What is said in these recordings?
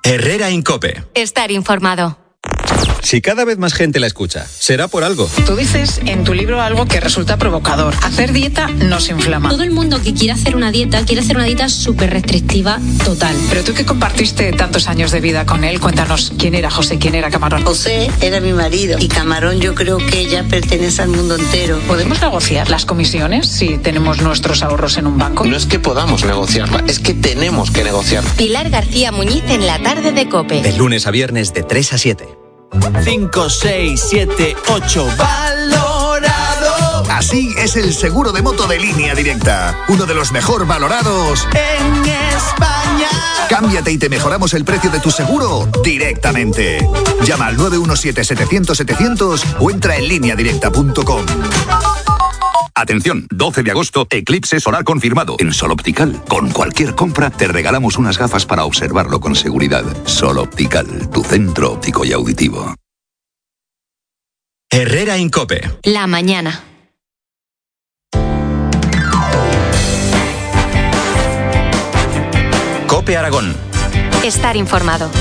Herrera en COPE. Estar informado. Si cada vez más gente la escucha, será por algo. Tú dices en tu libro algo que resulta provocador. Hacer dieta nos inflama. Todo el mundo que quiere hacer una dieta súper restrictiva total. Pero tú que compartiste tantos años de vida con él, cuéntanos quién era José, quién era Camarón. José era mi marido y Camarón yo creo que ya pertenece al mundo entero. ¿Podemos negociar las comisiones si tenemos nuestros ahorros en un banco? No es que podamos negociarla, es que tenemos que negociar. Pilar García Muñiz en la tarde de COPE. De lunes a viernes de 3 a 7. 5, 6, 7, 8. ¡Valorado! Así es el seguro de moto de Línea Directa. Uno de los mejor valorados en España. Cámbiate y te mejoramos el precio de tu seguro directamente. Llama al 917-700-700 o entra en lineadirecta.com. Atención, 12 de agosto, eclipse solar confirmado en Sol Optical. Con cualquier compra te regalamos unas gafas para observarlo con seguridad. Sol Optical, tu centro óptico y auditivo. Herrera en COPE. La mañana. COPE Aragón. Estar informado.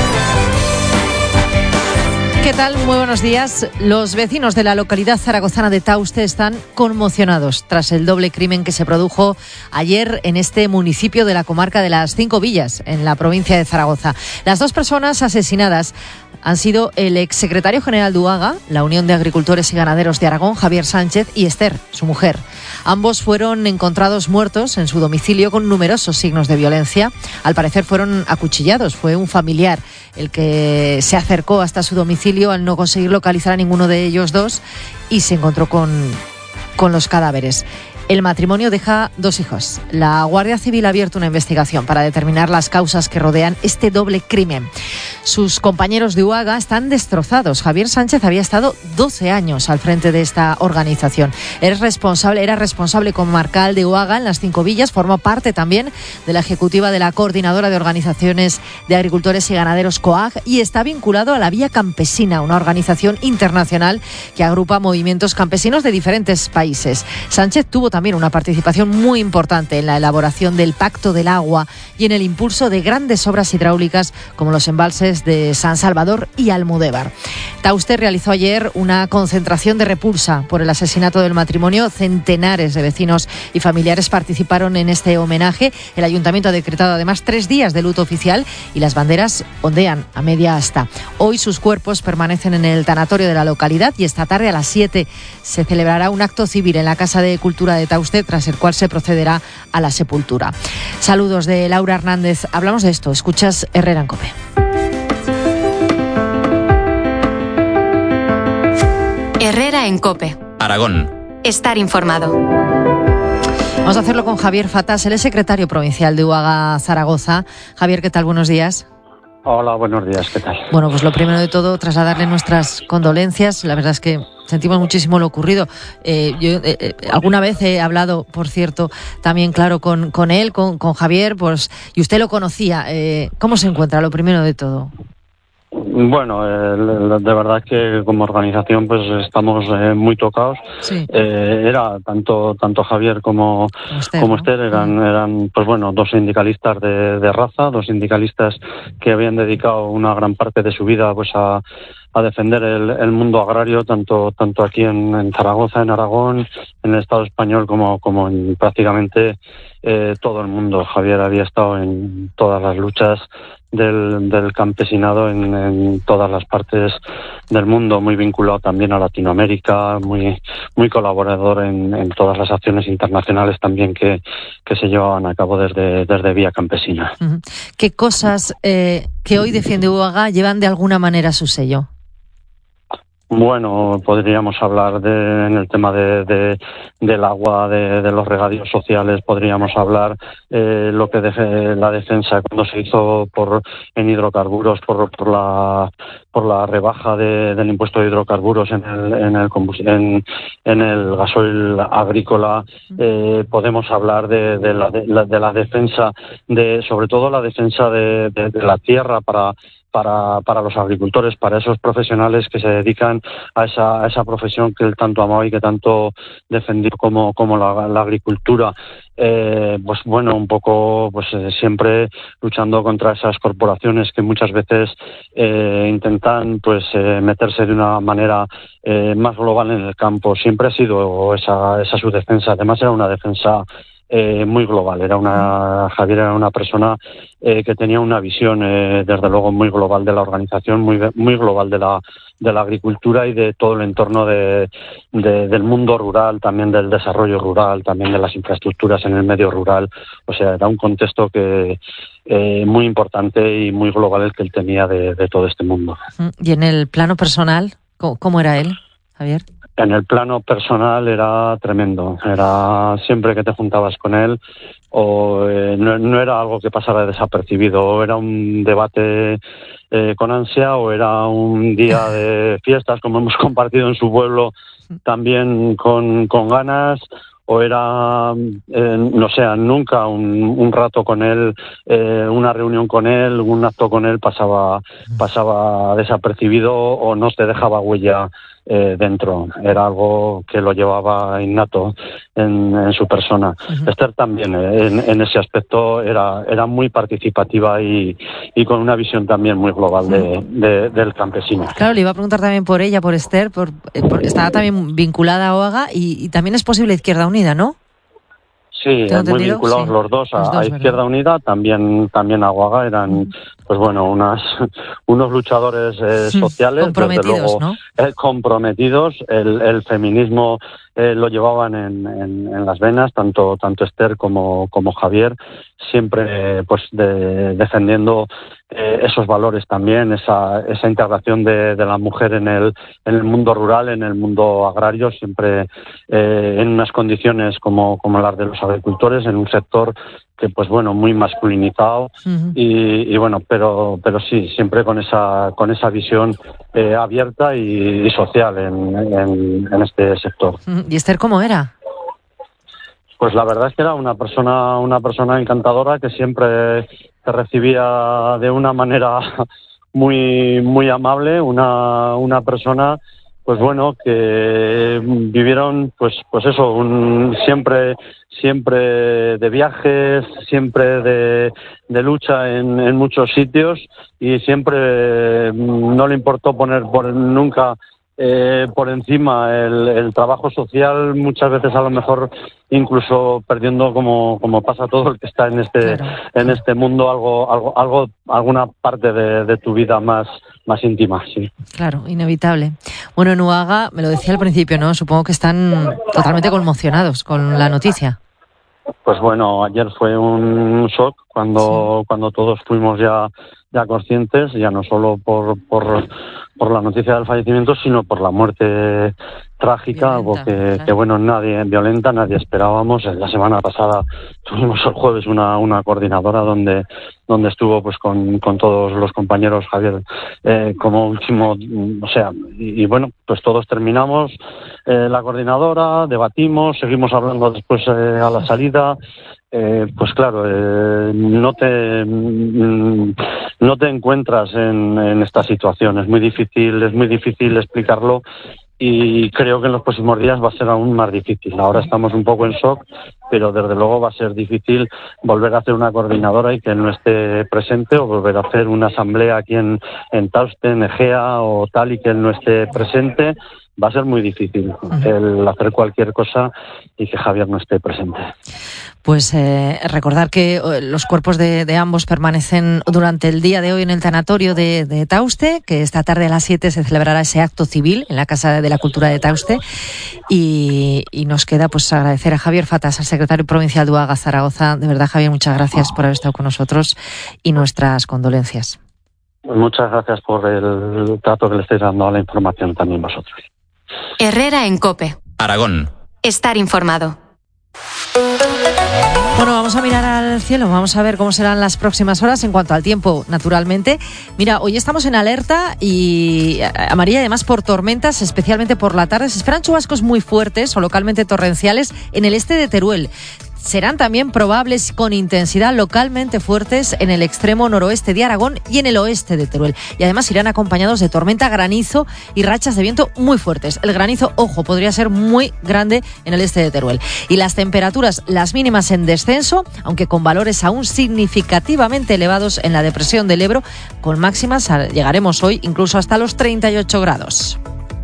¿Qué tal? Muy buenos días. Los vecinos de la localidad zaragozana de Tauste están conmocionados tras el doble crimen que se produjo ayer en este municipio de la comarca de las Cinco Villas, en la provincia de Zaragoza. Las dos personas asesinadas han sido el exsecretario general de UAGA, la Unión de Agricultores y Ganaderos de Aragón, Javier Sánchez, y Esther, su mujer. Ambos fueron encontrados muertos en su domicilio con numerosos signos de violencia. Al parecer fueron acuchillados. Fue un familiar el que se acercó hasta su domicilio al no conseguir localizar a ninguno de ellos dos y se encontró con los cadáveres. El matrimonio deja dos hijos. La Guardia Civil ha abierto una investigación para determinar las causas que rodean este doble crimen. Sus compañeros de UAGA están destrozados. Javier Sánchez había estado 12 años al frente de esta organización. Era responsable comarcal de UAGA en las Cinco Villas, formó parte también de la ejecutiva de la Coordinadora de Organizaciones de Agricultores y Ganaderos, COAG, y está vinculado a la Vía Campesina, una organización internacional que agrupa movimientos campesinos de diferentes países. Sánchez tuvo también una participación muy importante en la elaboración del Pacto del Agua y en el impulso de grandes obras hidráulicas como los embalses de San Salvador y Almudévar. Tauste realizó ayer una concentración de repulsa por el asesinato del matrimonio. Centenares de vecinos y familiares participaron en este homenaje. El ayuntamiento ha decretado además 3 días de luto oficial y las banderas ondean a media asta. Hoy sus cuerpos permanecen en el tanatorio de la localidad y esta tarde a las 7 se celebrará un acto civil en la Casa de Cultura de Tauste, tras el cual se procederá a la sepultura. Saludos de Laura Hernández. Hablamos de esto. Escuchas Herrera en COPE. Herrera en COPE. Aragón. Estar informado. Vamos a hacerlo con Javier Fatas, el secretario provincial de UAGA Zaragoza. Javier, ¿qué tal? Buenos días. Hola, buenos días, ¿qué tal? Bueno, pues lo primero de todo, trasladarle nuestras condolencias. La verdad es que sentimos muchísimo lo ocurrido. Yo alguna vez he hablado, por cierto, también, claro, con él, con Javier, pues, y usted lo conocía. ¿Cómo se encuentra, lo primero de todo? Bueno, de verdad que como organización pues estamos muy tocados. Sí. Era tanto Javier como Esther eran pues bueno, dos sindicalistas de raza, dos sindicalistas que habían dedicado una gran parte de su vida pues a defender el mundo agrario, tanto aquí en Zaragoza, en Aragón, en el Estado español como en prácticamente todo el mundo. Javier había estado en todas las luchas del campesinado en todas las partes del mundo, muy vinculado también a Latinoamérica, muy colaborador en todas las acciones internacionales también que se llevaban a cabo desde Vía Campesina. ¿Qué cosas que hoy defiende UAGA llevan de alguna manera su sello? Bueno, podríamos hablar en el tema del agua, de los regadíos sociales, podríamos hablar lo que la defensa cuando se hizo en hidrocarburos por la rebaja del impuesto de hidrocarburos en el gasoil agrícola. Podemos hablar de la defensa sobre todo la defensa de la tierra para para los agricultores, para esos profesionales que se dedican a esa profesión que él tanto amaba y que tanto defendió como la agricultura. Pues bueno, un poco pues siempre luchando contra esas corporaciones que muchas veces intentan pues meterse de una manera más global en el campo. Siempre ha sido esa su defensa. Además era una defensa muy global. Javier era una persona que tenía una visión desde luego muy global de la organización, muy global de la agricultura y de todo el entorno del mundo rural, también del desarrollo rural, también de las infraestructuras en el medio rural. O sea, era un contexto muy importante y muy global el que él tenía de todo este mundo. ¿Y en el plano personal, cómo era él, Javier? En el plano personal era tremendo. Era siempre que te juntabas con él, no era algo que pasara desapercibido, o era un debate con ansia, o era un día de fiestas, como hemos compartido en su pueblo, también con ganas, o era, no sé, nunca un rato con él, una reunión con él, un acto con él pasaba desapercibido o no te dejaba huella dentro. Era algo que lo llevaba innato en su persona. Uh-huh. Esther también en ese aspecto era muy participativa y con una visión también muy global del campesino. Claro, le iba a preguntar también por ella, por Esther, estaba también vinculada a OAGA y también es posible Izquierda Unida, ¿no? Sí, muy vinculados sí. Los dos a Izquierda Unida, también a OAGA, eran pues bueno unos luchadores sociales, comprometidos, desde luego, ¿no? Comprometidos. El feminismo lo llevaban en las venas, tanto Esther como Javier, siempre pues defendiendo esos valores también, esa integración de la mujer en el mundo rural, en el mundo agrario, siempre en unas condiciones como las de los agricultores, en un sector que pues bueno muy masculinizado. Uh-huh. y bueno pero sí, siempre con esa visión abierta y social en este sector. ¿Y Esther cómo era? Pues la verdad es que era una persona encantadora, que siempre te recibía de una manera muy muy amable, una persona pues bueno que vivieron pues eso, siempre de viajes, siempre de lucha en muchos sitios, y siempre no le importó poner nunca por encima el trabajo social, muchas veces a lo mejor incluso perdiendo, como pasa todo el que está en este mundo, alguna parte de tu vida más íntima, sí. Claro, inevitable. Bueno, en UAGA, me lo decía al principio, ¿no? Supongo que están totalmente conmocionados con la noticia. Pues bueno, ayer fue un shock cuando todos fuimos ya conscientes, ya no solo por la noticia del fallecimiento, sino por la muerte trágica, algo que bueno, nadie esperábamos. La semana pasada tuvimos el jueves una coordinadora donde estuvo pues con todos los compañeros Javier como último, o sea, y bueno, pues todos terminamos la coordinadora, debatimos, seguimos hablando después a la salida. Pues claro, no te encuentras en esta situación. Es muy difícil explicarlo, y creo que en los próximos días va a ser aún más difícil. Ahora estamos un poco en shock, pero desde luego va a ser difícil volver a hacer una coordinadora y que él no esté presente, o volver a hacer una asamblea aquí en Tauste, en Egea o tal, y que él no esté presente. Va a ser muy difícil el hacer cualquier cosa y que Javier no esté presente. Pues recordar que los cuerpos de ambos permanecen durante el día de hoy en el tanatorio de Tauste, que esta tarde a las 7 se celebrará ese acto civil en la Casa de la Cultura de Tauste, y nos queda pues agradecer a Javier Fatas, al secretario provincial de UAGA Zaragoza. De verdad, Javier, muchas gracias por haber estado con nosotros y nuestras condolencias. Muchas gracias por el trato que le estáis dando a la información también vosotros. Herrera en COPE. Aragón. Estar informado. Bueno, vamos a mirar al cielo, vamos a ver cómo serán las próximas horas en cuanto al tiempo, naturalmente. Mira, hoy estamos en alerta y amarilla, además por tormentas, especialmente por la tarde. Se esperan chubascos muy fuertes o localmente torrenciales en el este de Teruel. serán también probables con intensidad localmente fuertes en el extremo noroeste de Aragón y en el oeste de Teruel. Y además irán acompañados de tormenta, granizo y rachas de viento muy fuertes. El granizo, ojo, podría ser muy grande en el este de Teruel. Y las temperaturas, las mínimas en descenso, aunque con valores aún significativamente elevados en la depresión del Ebro, con máximas llegaremos hoy incluso hasta los 38 grados.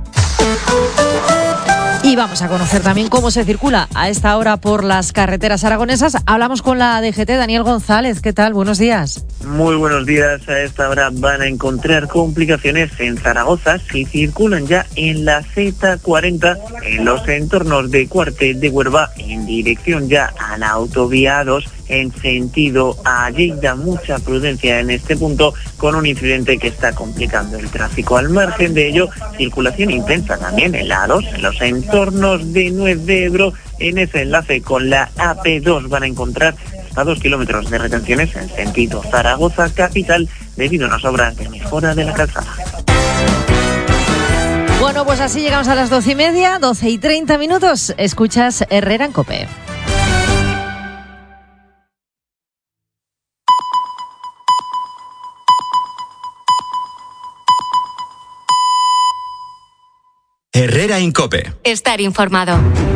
Y vamos a conocer también cómo se circula a esta hora por las carreteras aragonesas. Hablamos con la DGT, Daniel González. ¿Qué tal? Buenos días. Muy buenos días. A esta hora van a encontrar complicaciones en Zaragoza si circulan ya en la Z40 en los entornos de Cuartel de Huerva en dirección ya a la autovía 2 en sentido a Lleida. Mucha prudencia en este punto con un incidente que está complicando el tráfico. Al margen de ello, circulación intensa también en la A2 en los entornos de Nuez de Ebro. En ese enlace con la AP2 van a encontrar hasta 2 kilómetros de retenciones en sentido Zaragoza capital debido a unas obras de mejora de la calzada. Bueno, pues así llegamos a las 12:30, 12:30. Escuchas Herrera en COPE. Herrera en COPE. Estar informado.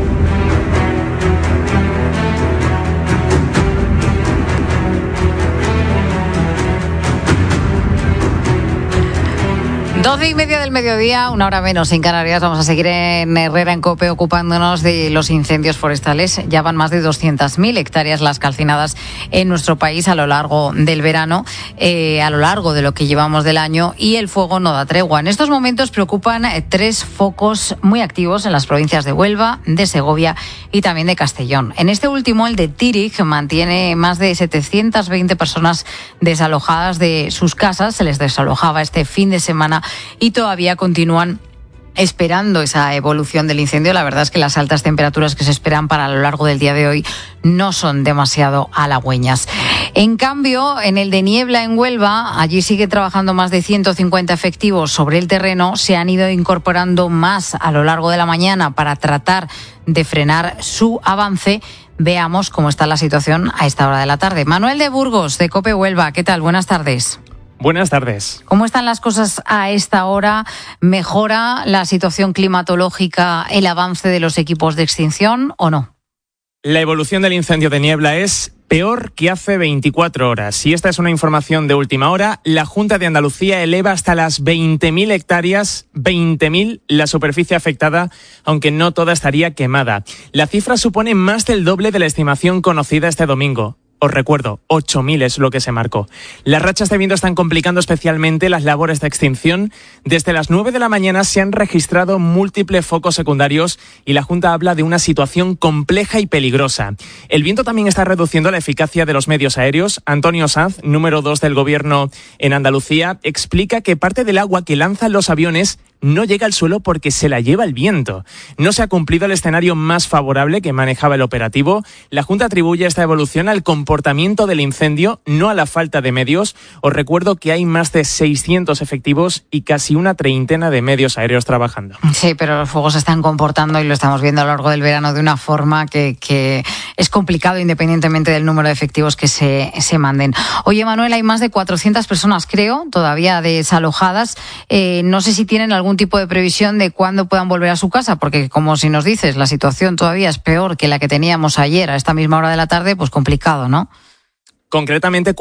Doce y media del mediodía, una hora menos en Canarias. Vamos a seguir en Herrera en COPE ocupándonos de los incendios forestales. Ya van más de 200.000 hectáreas las calcinadas en nuestro país a lo largo del verano, a lo largo de lo que llevamos del año, y el fuego no da tregua. En estos momentos preocupan 3 focos muy activos en las provincias de Huelva, de Segovia y también de Castellón. En este último, el de Tírig, mantiene más de 720 personas desalojadas de sus casas. Se les desalojaba este fin de semana y todavía continúan esperando esa evolución del incendio. La verdad es que las altas temperaturas que se esperan para lo largo del día de hoy no son demasiado halagüeñas. En cambio, en el de Niebla en Huelva, allí sigue trabajando más de 150 efectivos sobre el terreno. Se han ido incorporando más a lo largo de la mañana para tratar de frenar su avance. Veamos cómo está la situación a esta hora de la tarde. Manuel de Burgos, de COPE Huelva, ¿qué tal? Buenas tardes. Buenas tardes. ¿Cómo están las cosas a esta hora? ¿Mejora la situación climatológica el avance de los equipos de extinción o no? La evolución del incendio de Niebla es peor que hace 24 horas. Y esta es una información de última hora. La Junta de Andalucía eleva hasta las 20.000 hectáreas, 20.000 la superficie afectada, aunque no toda estaría quemada. La cifra supone más del doble de la estimación conocida este domingo. Os recuerdo, 8.000 es lo que se marcó. Las rachas de viento están complicando especialmente las labores de extinción. Desde las 9 de la mañana se han registrado múltiples focos secundarios y la Junta habla de una situación compleja y peligrosa. El viento también está reduciendo la eficacia de los medios aéreos. Antonio Sanz, número 2 del Gobierno en Andalucía, explica que parte del agua que lanzan los aviones no llega al suelo porque se la lleva el viento. No se ha cumplido el escenario más favorable que manejaba el operativo. La Junta atribuye esta evolución al comportamiento del incendio, no a la falta de medios. Os recuerdo que hay más de 600 efectivos y casi una treintena de medios aéreos trabajando. Sí, pero los fuegos se están comportando y lo estamos viendo a lo largo del verano de una forma que es complicado independientemente del número de efectivos que se manden. Oye, Manuel, hay más de 400 personas, creo, todavía desalojadas. No sé si tienen algún tipo de previsión de cuándo puedan volver a su casa, porque como si nos dices, la situación todavía es peor que la que teníamos ayer a esta misma hora de la tarde, pues complicado, ¿no? Concretamente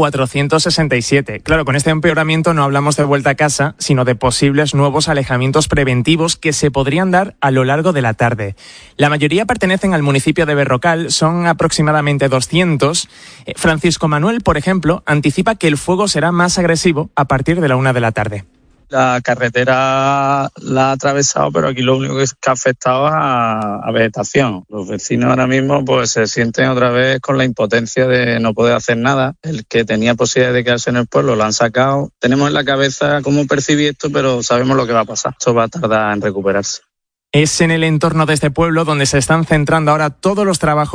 467. Claro, con este empeoramiento no hablamos de vuelta a casa, sino de posibles nuevos alejamientos preventivos que se podrían dar a lo largo de la tarde. La mayoría pertenecen al municipio de Berrocal, son aproximadamente 200. Francisco Manuel, por ejemplo, anticipa que el fuego será más agresivo a partir de la 1 de la tarde. La carretera la ha atravesado, pero aquí lo único que ha afectado a vegetación. Los vecinos ahora mismo pues se sienten otra vez con la impotencia de no poder hacer nada. El que tenía posibilidad de quedarse en el pueblo lo han sacado. Tenemos en la cabeza cómo percibir esto, pero sabemos lo que va a pasar. Esto va a tardar en recuperarse. Es en el entorno de este pueblo donde se están centrando ahora todos los trabajos